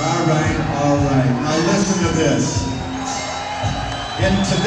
All right, all right. Now listen to this. In